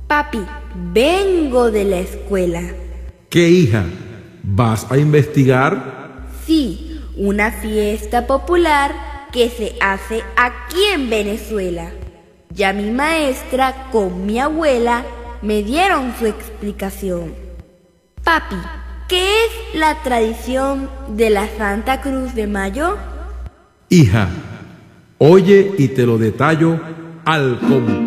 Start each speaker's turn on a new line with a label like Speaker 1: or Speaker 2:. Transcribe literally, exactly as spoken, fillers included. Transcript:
Speaker 1: Papi, vengo de la escuela.
Speaker 2: ¿Qué, hija? ¿Vas a investigar?
Speaker 1: Sí, una fiesta popular que se hace aquí en Venezuela. Ya mi maestra con mi abuela me dieron su explicación. Papi, ¿qué es la tradición de la Santa Cruz de Mayo?
Speaker 2: Hija, oye y te lo detallo al completo.